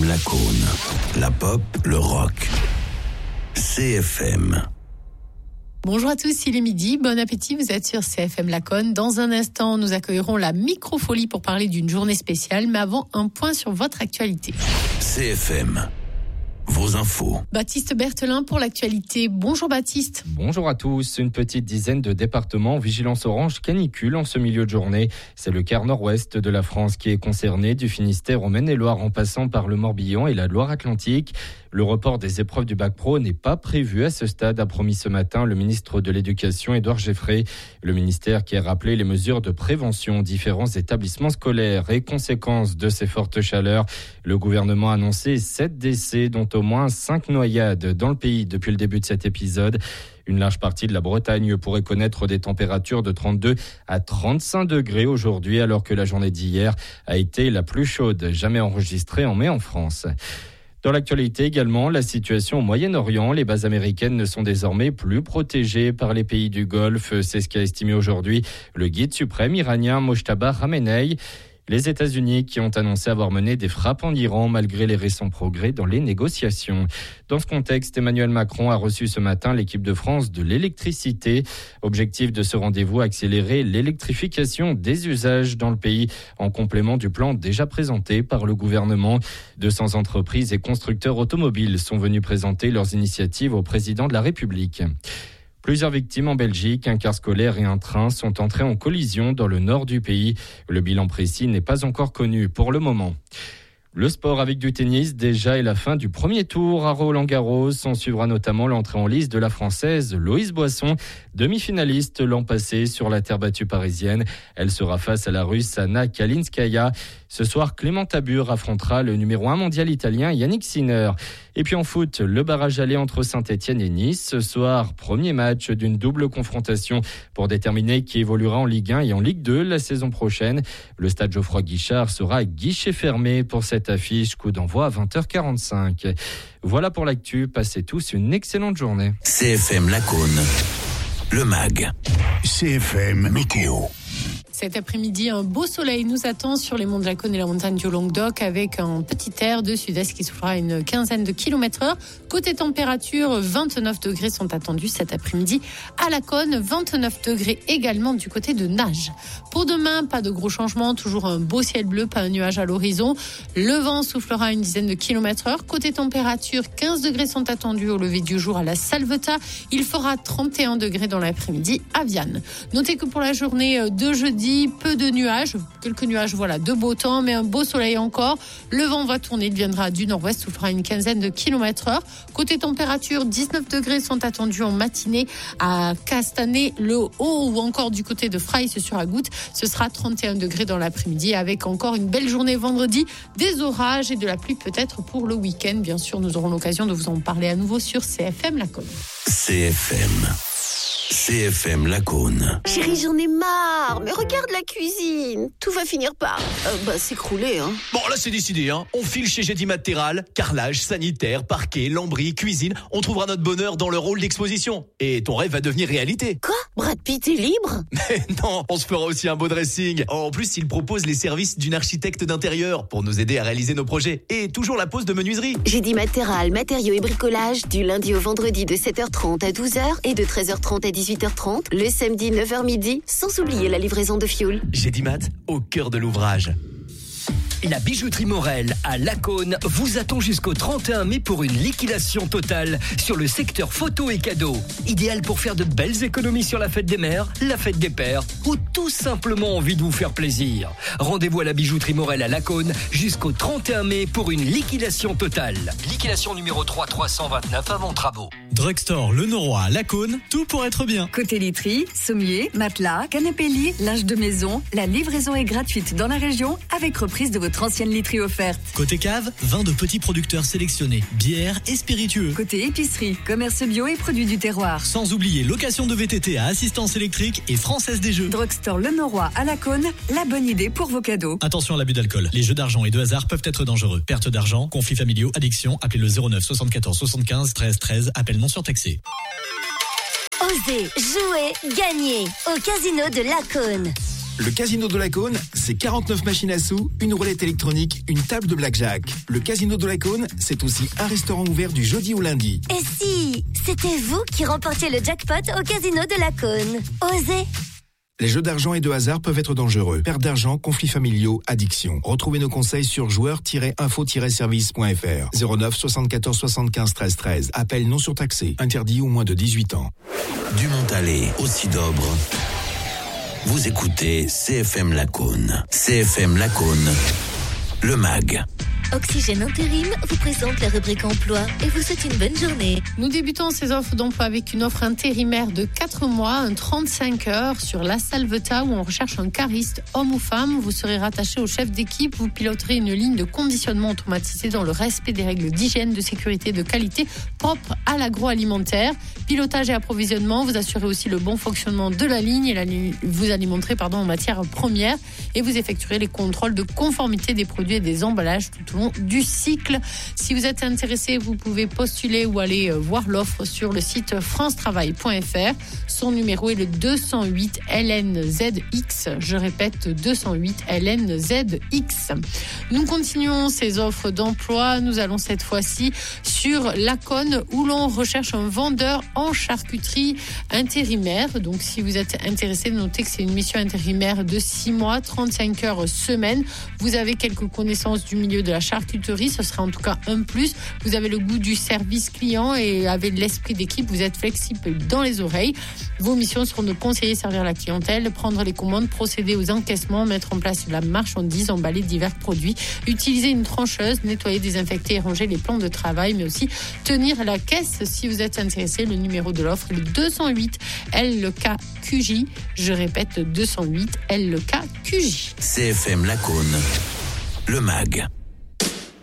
Lacaune. La pop, le rock. CFM. Bonjour à tous, il est midi, bon appétit, vous êtes sur CFM Lacaune. Dans un instant, nous accueillerons la Microfolie pour parler d'une journée spéciale, mais avant, un point sur votre actualité. CFM. Vos infos. Baptiste Berthelin pour l'actualité. Bonjour Baptiste. Bonjour à tous. Une petite dizaine de départements en vigilance orange canicule en ce milieu de journée. C'est le quart nord-ouest de la France qui est concerné, du Finistère au Maine-et-Loire en passant par le Morbihan et la Loire-Atlantique. Le report des épreuves du bac pro n'est pas prévu à ce stade, a promis ce matin le ministre de l'Éducation, Édouard Geffray. Le ministère qui a rappelé les mesures de prévention aux différents établissements scolaires et conséquence de ces fortes chaleurs. Le gouvernement a annoncé 7 décès, dont au moins 5 noyades dans le pays depuis le début de cet épisode. Une large partie de la Bretagne pourrait connaître des températures de 32 à 35 degrés aujourd'hui, alors que la journée d'hier a été la plus chaude jamais enregistrée en mai en France. Dans l'actualité également, la situation au Moyen-Orient. Les bases américaines ne sont désormais plus protégées par les pays du Golfe. C'est ce qu'a estimé aujourd'hui le guide suprême iranien Mojtaba Khamenei. Les États-Unis qui ont annoncé avoir mené des frappes en Iran malgré les récents progrès dans les négociations. Dans ce contexte, Emmanuel Macron a reçu ce matin l'équipe de France de l'électricité. Objectif de ce rendez-vous, accélérer l'électrification des usages dans le pays en complément du plan déjà présenté par le gouvernement. 200 entreprises et constructeurs automobiles sont venus présenter leurs initiatives au président de la République. Plusieurs victimes en Belgique, un car scolaire et un train sont entrés en collision dans le nord du pays. Le bilan précis n'est pas encore connu pour le moment. Le sport avec du tennis, déjà et la fin du premier tour à Roland-Garros. On suivra notamment l'entrée en lice de la Française Loïse Boisson, demi-finaliste l'an passé sur la terre battue parisienne. Elle sera face à la Russe Anna Kalinskaya. Ce soir, Clément Tabur affrontera le numéro 1 mondial italien Yannick Sinner. Et puis en foot, le barrage aller entre Saint-Etienne et Nice. Ce soir, premier match d'une double confrontation pour déterminer qui évoluera en Ligue 1 et en Ligue 2 la saison prochaine. Le stade Geoffroy Guichard sera à guichet fermé pour cette affiche. Coup d'envoi à 20h45. Voilà pour l'actu. Passez tous une excellente journée. CFM Lacaune. Le MAG. CFM Météo. Cet après-midi, un beau soleil nous attend sur les monts de Lacaune et la montagne du Languedoc avec un petit air de sud-est qui soufflera une quinzaine de km/h. Côté température, 29 degrés sont attendus cet après-midi à Lacaune, 29 degrés également du côté de Nages. Pour demain, pas de gros changements, toujours un beau ciel bleu, pas un nuage à l'horizon. Le vent soufflera une dizaine de km/h. Côté température, 15 degrés sont attendus au lever du jour à la Salvetat. Il fera 31 degrés dans l'après-midi à Vianne. Notez que pour la journée de jeudi, peu de nuages, quelques nuages, de beau temps, mais un beau soleil encore. Le vent va tourner, il viendra du nord-ouest, soufflera une quinzaine de km/h. Côté température, 19 degrés sont attendus en matinée à Castanet, le Haut ou encore du côté de Fraïs-sur-Agoutte. Ce sera 31 degrés dans l'après-midi avec encore une belle journée vendredi, des orages et de la pluie peut-être pour le week-end. Bien sûr, nous aurons l'occasion de vous en parler à nouveau sur CFM Lacaune. CFM Lacaune. Chérie, j'en ai marre. Mais regarde la cuisine. Tout va finir par s'écrouler. Bon, là, c'est décidé. On file chez Gédi Matéral. Carrelage, sanitaire, parquet, lambris, cuisine. On trouvera notre bonheur dans le rôle d'exposition. Et ton rêve va devenir réalité. Quoi ? Brad Pitt est libre ? Mais non, on se fera aussi un beau dressing. En plus, il propose les services d'une architecte d'intérieur pour nous aider à réaliser nos projets. Et toujours la pose de menuiserie. Gédi Matéral, matériaux et bricolage, du lundi au vendredi de 7h30 à 12h et de 13h30 à 18h30, le samedi 9h midi, sans oublier la livraison de fioul. Gédi Mat, au cœur de l'ouvrage. La bijouterie Morel à Lacaune vous attend jusqu'au 31 mai pour une liquidation totale sur le secteur photo et cadeaux. Idéal pour faire de belles économies sur la fête des mères, la fête des pères ou tout simplement envie de vous faire plaisir. Rendez-vous à la bijouterie Morel à Lacaune jusqu'au 31 mai pour une liquidation totale. Liquidation numéro 329 avant travaux. Drugstore Le Noroy à Lacaune, tout pour être bien. Côté literie, sommier, matelas, canapé lit, linge de maison, la livraison est gratuite dans la région avec reprise de votre ancienne literie offerte. Côté cave, vin de petits producteurs sélectionnés, bières et spiritueux. Côté épicerie, commerce bio et produits du terroir. Sans oublier location de VTT à assistance électrique et Française des Jeux. Drugstore Le Noroy à Lacaune, la bonne idée pour vos cadeaux. Attention à l'abus d'alcool. Les jeux d'argent et de hasard peuvent être dangereux. Perte d'argent, conflits familiaux, addiction, appelez le 09 74 75 13 13, appel non surtaxé. Osez, jouer, gagner au casino de Lacaune. Le Casino de la Cône, c'est 49 machines à sous, une roulette électronique, une table de blackjack. Le Casino de la Cône, c'est aussi un restaurant ouvert du jeudi au lundi. Et si c'était vous qui remportiez le jackpot au Casino de la Cône? Osez! Les jeux d'argent et de hasard peuvent être dangereux. Perte d'argent, conflits familiaux, addiction. Retrouvez nos conseils sur joueurs-info-service.fr. 09 74 75 13 13. Appel non surtaxé. Interdit aux moins de 18 ans. Du Montalet au Sidobre. Vous écoutez CFM Lacaune. CFM Lacaune, le MAG. Oxygène Intérim vous présente la rubrique emploi et vous souhaite une bonne journée. Nous débutons ces offres d'emploi avec une offre intérimaire de 4 mois, un 35 heures sur La Salvetat où on recherche un cariste, homme ou femme. Vous serez rattaché au chef d'équipe. Vous piloterez une ligne de conditionnement automatisée dans le respect des règles d'hygiène, de sécurité, de qualité propres à l'agroalimentaire. Pilotage et approvisionnement. Vous assurez aussi le bon fonctionnement de la ligne et vous alimenterez en matières premières et vous effectuerez les contrôles de conformité des produits et des emballages tout au long du cycle. Si vous êtes intéressé, vous pouvez postuler ou aller voir l'offre sur le site francetravail.fr. Son numéro est le 208 LNZX. Je répète, 208 LNZX. Nous continuons ces offres d'emploi. Nous allons cette fois-ci sur Lacaune où l'on recherche un vendeur en charcuterie intérimaire. Donc si vous êtes intéressé, notez que c'est une mission intérimaire de 6 mois, 35 heures semaine. Vous avez quelques connaissances du milieu de la charcuterie, ce sera en tout cas un plus. Vous avez le goût du service client et avez l'esprit d'équipe, vous êtes flexible dans les oreilles. Vos missions seront de conseiller, servir la clientèle, prendre les commandes, procéder aux encaissements, mettre en place la marchandise, emballer divers produits, utiliser une trancheuse, nettoyer, désinfecter et ranger les plans de travail, mais aussi tenir la caisse. Si vous êtes intéressé, le numéro de l'offre est le 208 LKQJ. Je répète, 208 LKQJ. CFM Lacaune, le MAG.